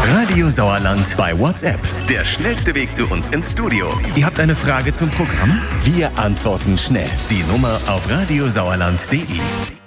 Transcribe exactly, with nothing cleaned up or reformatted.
Radio Sauerland bei WhatsApp. Der schnellste Weg zu uns ins Studio. Ihr habt eine Frage zum Programm? Wir antworten schnell. Die Nummer auf radiosauerland punkt de.